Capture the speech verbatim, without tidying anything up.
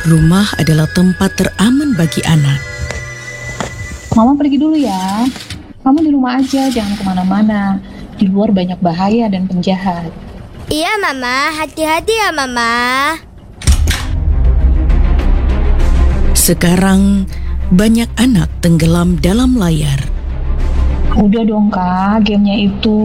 rumah adalah tempat teraman bagi anak. Mama pergi dulu ya. Kamu di rumah aja, jangan kemana-mana. Di luar banyak bahaya dan penjahat. Iya, Mama. Hati-hati ya, Mama. Sekarang, banyak anak tenggelam dalam layar. Udah dong kak, gamenya itu